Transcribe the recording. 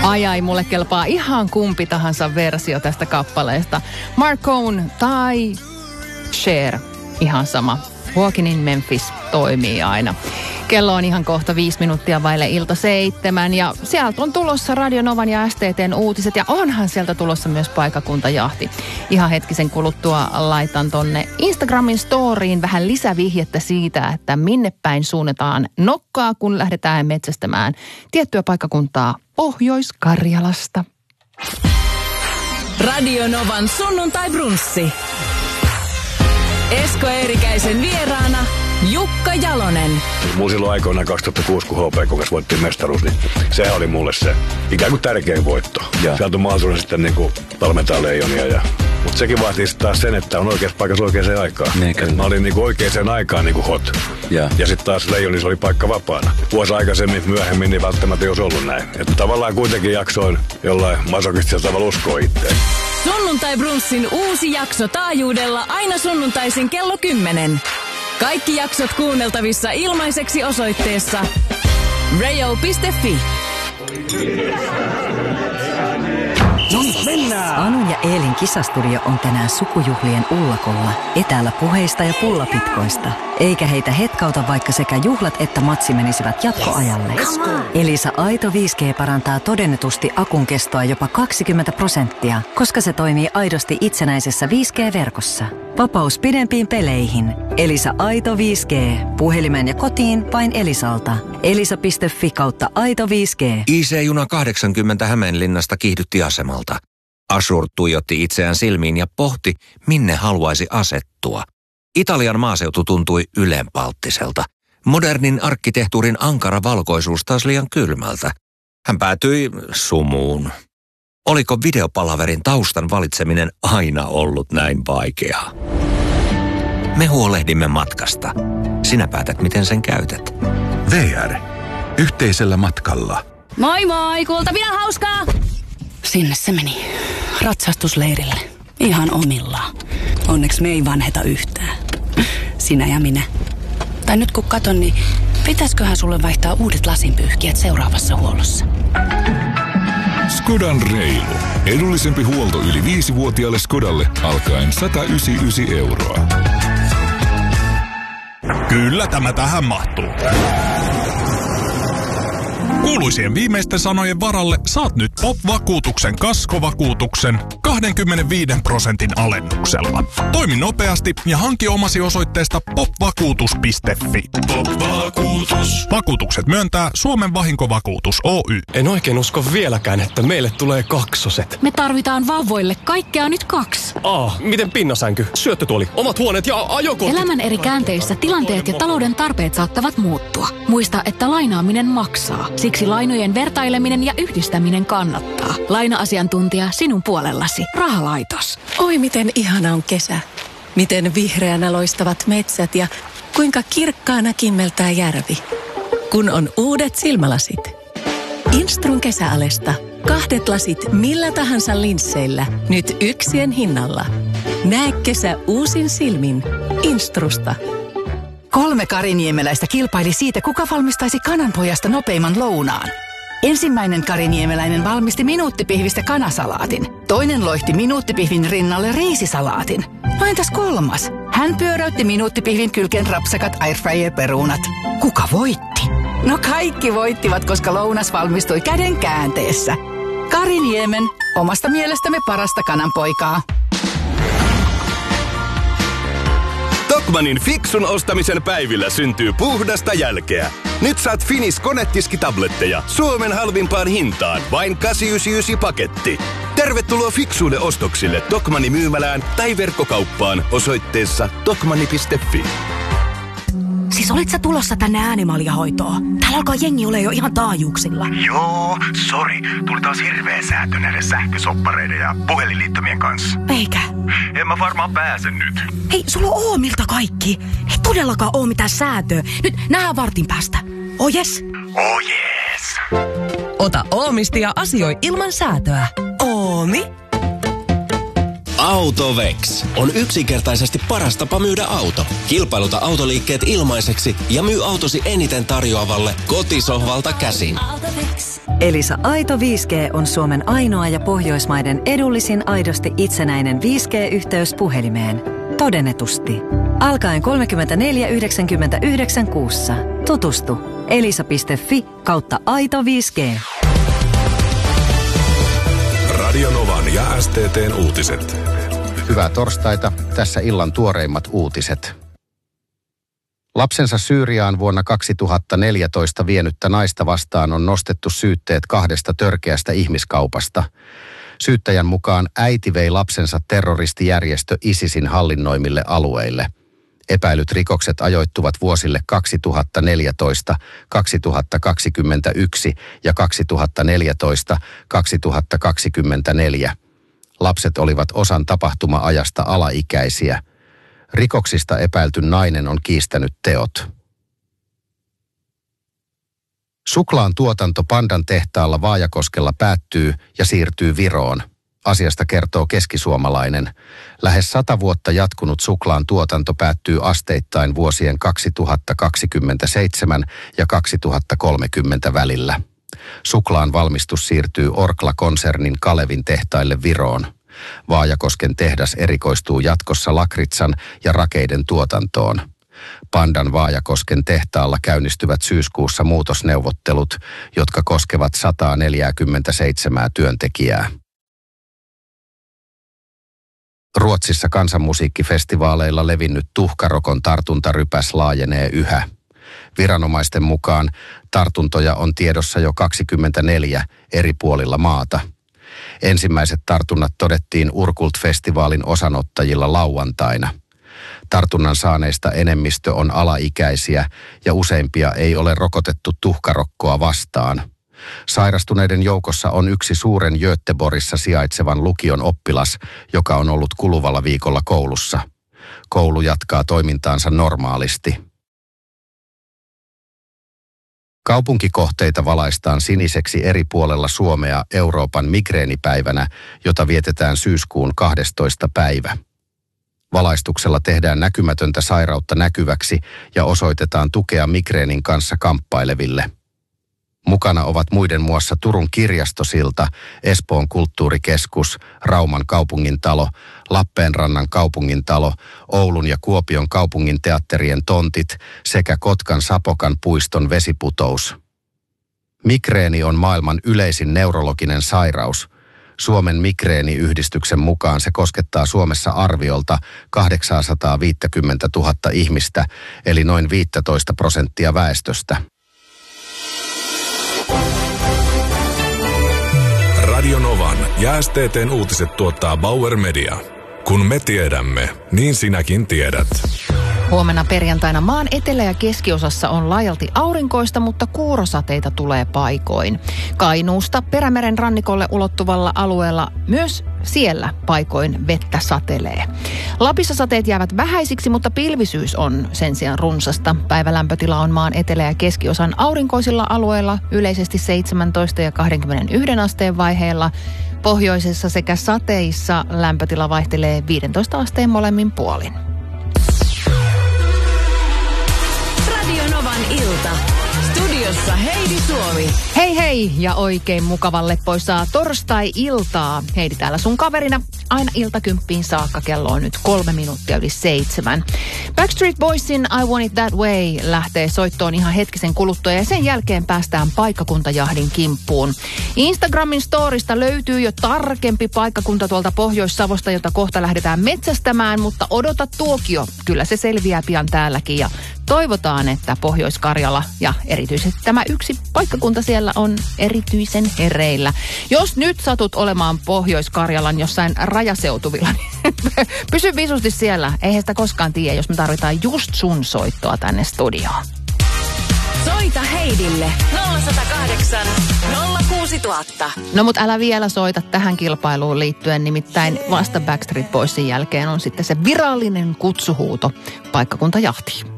Ai, mulle kelpaa ihan kumpi tahansa versio tästä kappaleesta. Marcone tai Cher, ihan sama. Walking in Memphis toimii aina. Kello on ihan kohta 5 minuuttia vaille ilta 7 ja sieltä on tulossa Radio Novan ja STT:n uutiset ja onhan sieltä tulossa myös paikkakuntajahti. Ihan hetkisen kuluttua laitan tonne Instagramin storyin vähän lisävihjettä siitä, että minne päin suunnataan nokkaa, kun lähdetään metsästämään tiettyä paikkakuntaa Pohjois-Karjalasta. Radio Novan sunnuntai-brunssi. Esko Eerikäisen vieraana Jukka Jalonen. Mulla silloin aikoinaan 2006, kun HPK kanssa voittiin mestaruus, niin sehän oli mulle se ikään kuin tärkein voitto. Ja. Sieltä on mahdollisuus sitten niin kuin valmentaa Leijonia. Mutta sekin vaatii taas sen, että on oikeassa paikassa oikeaan aikaan. Mä olin niin kuin oikeaan aikaan niin kuin hot. Ja sitten taas Leijonissa oli paikka vapaana. Vuosi aikaisemmin, myöhemmin, niin välttämättä ei olisi ollut näin. Että tavallaan kuitenkin jaksoin jollain masokistisella tavalla uskoa itseään. Sunnuntai-brunssin uusi jakso taajuudella aina sunnuntaisin kello 10. Kaikki jaksot kuunneltavissa ilmaiseksi osoitteessa rayo.fi. No niin, mennään! Anun ja Eelin kisastudio on tänään sukujuhlien ullakolla. Etäällä puheista ja pullapitkoista. Eikä heitä hetkauta, vaikka sekä juhlat että matsi menisivät jatkoajalle. Elisa Aito 5G parantaa todennetusti akun kestoa jopa 20%, koska se toimii aidosti itsenäisessä 5G-verkossa. Vapaus pidempiin peleihin. Elisa Aito 5G. Puhelimeen ja kotiin vain Elisalta. Elisa.fi/Aito 5G. IC-juna 80 Hämeenlinnasta kiihdytti asemalta. Ashur tuijotti itseään silmiin ja pohti, minne haluaisi asettua. Italian maaseutu tuntui ylenpalttiselta. Modernin arkkitehtuurin ankara valkoisuus taas liian kylmältä. Hän päätyi sumuun. Oliko videopalaverin taustan valitseminen aina ollut näin vaikeaa? Me huolehdimme matkasta. Sinä päätät, miten sen käytät. VR. Yhteisellä matkalla. Moi moi, kuultavia hauskaa! Sinne se meni. Ratsastusleirille. Ihan omillaan. Onneksi me ei vanheta yhtään. Sinä ja minä. Tai nyt kun katon, niin pitäisköhän sulle vaihtaa uudet lasinpyyhkijät seuraavassa huollossa? Skodan reilu. Edullisempi huolto yli 5-vuotiaalle Skodalle alkaen 199 €. Kyllä tämä tähän mahtuu. Kuuluisien viimeisten sanojen varalle saat nyt POP-vakuutuksen kaskovakuutuksen 25% alennuksella. Toimi nopeasti ja hanki omasi osoitteesta popvakuutus.fi. POP-vakuutus. Vakuutukset myöntää Suomen vahinkovakuutus Oy. En oikein usko vieläkään, että meille tulee kaksoset. Me tarvitaan vauvoille kaikkea nyt 2. Miten pinnasänky, syöttötuoli, omat huoneet ja ajokortit? Elämän eri käänteissä tilanteet ja talouden tarpeet saattavat muuttua. Muista, että lainaaminen maksaa. Siksi lainojen vertaileminen ja yhdistäminen kannattaa. Laina-asiantuntija sinun puolellasi. Rahalaitos. Oi, miten ihana on kesä. Miten vihreänä loistavat metsät ja kuinka kirkkaana kimmeltää järvi. Kun on uudet silmälasit. Instrun kesäalesta. 2 lasit millä tahansa linsseillä. Nyt yksien hinnalla. Näe kesä uusin silmin. Instrusta. 3 kariniemeläistä kilpaili siitä, kuka valmistaisi kananpojasta nopeimman lounaan. Ensimmäinen kariniemeläinen valmisti minuuttipihvistä kanasalaatin. Toinen loihti minuuttipihvin rinnalle riisisalaatin. No entäs 3? Hän pyöräytti minuuttipihvin kylkeen rapsakat airfryer-perunat. Kuka voitti? No kaikki voittivat, koska lounas valmistui käden käänteessä. Kariniemen, omasta mielestämme parasta kananpoikaa. Tokmannin fiksun ostamisen päivillä syntyy puhdasta jälkeä. Nyt saat Finis konetiskitabletteja Suomen halvimpaan hintaan, vain 899 paketti. Tervetuloa fiksuille ostoksille Tokmannin myymälään tai verkkokauppaan osoitteessa tokmanni.fi. Siis olit sä tulossa tänne äänimaljahoitoon? Täällä alkaa jengi ole jo ihan taajuuksilla. Joo, sori. Tuli taas hirveä säätö näiden sähkösoppareiden ja puhelinliittymien kanssa. Eikä? En mä varmaan pääse nyt. Hei, sulla on Oomilta kaikki. Ei todellakaan oo mitään säätöä. Nyt nähdään vartin päästä. Oh yes? Oh yes. Ota Oomisti ja asioi ilman säätöä. Oomi? Autovex on yksinkertaisesti paras tapa myydä auto. Kilpailuta autoliikkeet ilmaiseksi ja myy autosi eniten tarjoavalle kotisohvalta käsin. Autovex. Elisa Aito 5G on Suomen ainoa ja Pohjoismaiden edullisin aidosti itsenäinen 5G-yhteys puhelimeen. Todennetusti. Alkaen 34,99 kuussa. Tutustu. elisa.fi/aito 5G. Radio Novan ja STT:n uutiset. Hyvää torstaita. Tässä illan tuoreimmat uutiset. Lapsensa Syyriaan vuonna 2014 vienyttä naista vastaan on nostettu syytteet 2 törkeästä ihmiskaupasta. Syyttäjän mukaan äiti vei lapsensa terroristijärjestö ISISin hallinnoimille alueille. Epäilyt rikokset ajoittuvat vuosille 2014, 2021 ja 2014-2024. Lapset olivat osan tapahtuma-ajasta alaikäisiä. Rikoksista epäilty nainen on kiistänyt teot. Suklaan tuotanto Pandan tehtaalla Vaajakoskella päättyy ja siirtyy Viroon. Asiasta kertoo Keskisuomalainen. Lähes 100 vuotta jatkunut suklaan tuotanto päättyy asteittain vuosien 2027 ja 2030 välillä. Suklaan valmistus siirtyy Orkla-konsernin Kalevin tehtaille Viroon. Vaajakosken tehdas erikoistuu jatkossa lakritsan ja rakeiden tuotantoon. Pandan Vaajakosken tehtaalla käynnistyvät syyskuussa muutosneuvottelut, jotka koskevat 147 työntekijää. Ruotsissa kansanmusiikkifestivaaleilla levinnyt tuhkarokon tartuntarypäs laajenee yhä. Viranomaisten mukaan tartuntoja on tiedossa jo 24 eri puolilla maata. Ensimmäiset tartunnat todettiin Urkult-festivaalin osanottajilla lauantaina. Tartunnan saaneista enemmistö on alaikäisiä ja useimpia ei ole rokotettu tuhkarokkoa vastaan. Sairastuneiden joukossa on yksi suuren Göteborgissa sijaitsevan lukion oppilas, joka on ollut kuluvalla viikolla koulussa. Koulu jatkaa toimintaansa normaalisti. Kaupunkikohteita valaistaan siniseksi eri puolella Suomea Euroopan migreenipäivänä, jota vietetään syyskuun 12. päivä. Valaistuksella tehdään näkymätöntä sairautta näkyväksi ja osoitetaan tukea migreenin kanssa kamppaileville. Mukana ovat muiden muassa Turun kirjastosilta, Espoon kulttuurikeskus, Rauman kaupungintalo, Lappeenrannan kaupungintalo, Oulun ja Kuopion kaupungin teatterien tontit sekä Kotkan Sapokan puiston vesiputous. Migreeni on maailman yleisin neurologinen sairaus. Suomen migreeniyhdistyksen mukaan se koskettaa Suomessa arviolta 850 000 ihmistä, eli noin 15% väestöstä. Radio Novan ja STT:n uutiset tuottaa Bauer Media. Kun me tiedämme, niin sinäkin tiedät. Huomenna perjantaina maan etelä- ja keskiosassa on laajalti aurinkoista, mutta kuurosateita tulee paikoin. Kainuusta Perämeren rannikolle ulottuvalla alueella myös siellä paikoin vettä satelee. Lapissa sateet jäävät vähäisiksi, mutta pilvisyys on sen sijaan runsasta. Päivälämpötila on maan etelä- ja keskiosan aurinkoisilla alueilla yleisesti 17 ja 21 asteen vaiheilla. Pohjoisessa sekä sateissa lämpötila vaihtelee 15 asteen molemmin puolin. Radio Novan ilta. Studiossa Heidi Suomi. Hei hei ja oikein mukavan leppoisaa torstai-iltaa. Heidi täällä sun kaverina. Aina ilta 10 saakka, kello on nyt 3 minuuttia yli 7. Backstreet Boysin I Want It That Way lähtee soittoon ihan hetkisen kuluttua ja sen jälkeen päästään paikkakuntajahdin kimppuun. Instagramin storista löytyy jo tarkempi paikkakunta tuolta Pohjois-Savosta, jota kohta lähdetään metsästämään, mutta odota tuokio. Kyllä se selviää pian täälläkin ja toivotaan, että Pohjois-Karjala ja erityisesti tämä yksi paikkakunta siellä on erityisen hereillä. Jos nyt satut olemaan Pohjois-Karjalan jossain rajaseutuvilla, niin pysy visusti siellä. Eihän sitä koskaan tiedä, jos me tarvitaan just sun soittoa tänne studioon. Soita Heidille 0108 06000. No mut älä vielä soita tähän kilpailuun liittyen, nimittäin vasta Backstreet Boysin jälkeen on sitten se virallinen kutsuhuuto paikkakuntajahtiin.